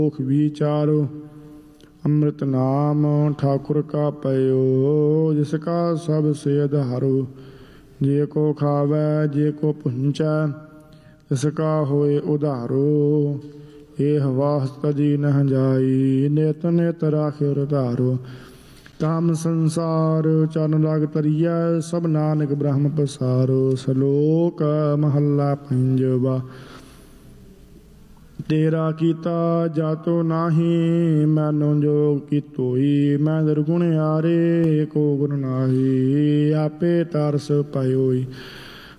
मुख विचारो अमृत नाम ठाकुर का पयो जिसका सब से आधारो जे को खावै जे को पुंचै इसका होए उधारो ਇਹ ਵਾਸਤ ਜੀ ਨਹ ਜਾਈ ਨਿਤ ਨਿਤ ਰਾਖਿਓ ਰਧਾਰੋ ਕਾਮ ਸੰਸਾਰ ਚਰਨ ਲਾਗ ਤਰੀਐ ਸਭ ਨਾਨਕ ਬ੍ਰਹਮ ਪਸਾਰੋ ਸਲੋਕ ਮਹੱਲਾ ਪੰਜਵਾ ਤੇਰਾ ਕੀਤਾ ਜਾਤੋ ਨਾਹੀ ਮੈਨੋ ਜੋਗ ਕੀਤੋਈ ਮੈਂ ਨਿਰਗੁਣ ਆਰੇ ਕੋ ਗੁਣ ਨਾਹੀ ਆਪੇ ਤਰਸ ਪਇਓਈ